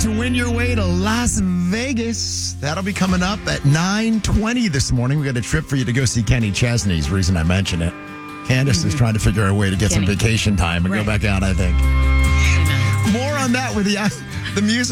to win your way to Las Vegas. That'll be coming up at 9:20 this morning. We got a trip for you to go see Kenny Chesney's. Reason I mention it. Candace is trying to figure out a way to get some vacation time and go back out, I think. More on that with the music.